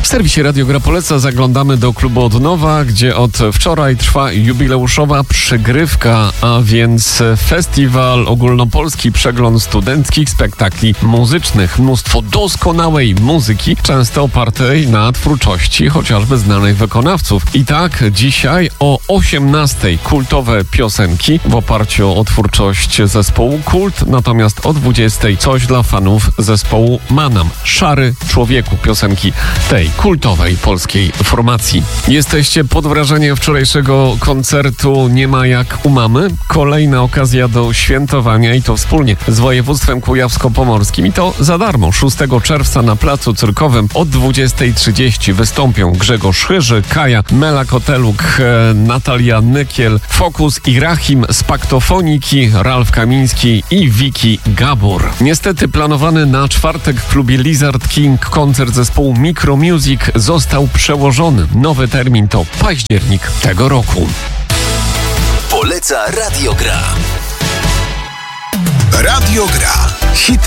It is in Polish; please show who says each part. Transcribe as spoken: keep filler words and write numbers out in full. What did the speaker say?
Speaker 1: serwisie Radio Gra poleca zaglądamy do klubu od nowa, gdzie od wczoraj trwa jubileuszowa przygrywka, a więc festiwal, ogólnopolski przegląd studenckich spektakli muzycznych. Mnóstwo doskonałej muzyki, często opartej na twórczości chociażby znanych wykonawców. I tak dzisiaj o osiemnastej kultowe piosenki w oparciu o twórczość zespołu Kult, natomiast o dwudziestej coś dla fanów zespołu Manam. Szary człowieku, piosenki tej kultowej polskiej formacji. Jesteście pod wrażeniem wczorajszego koncertu Nie ma jak u mamy? Kolejna okazja do świętowania i to wspólnie z województwem kujawsko-pomorskim i to za darmo. szóstego czerwca na placu cyrkowym od dwudziestej trzydzieści wystąpią Grzegorz Chyży, Kaja, Mela Koteluk, e, Natalia Nykiel, Fokus i Rahim z Paktofoniki, Ralf Kamiński i Wiki Gabor. Niestety planowany na czwartek w klubie Lizard King koncert zespołu Micro Music został przełożony. Nowy termin to październik tego roku.
Speaker 2: Poleca Radio Gra. Radio Gra. Hity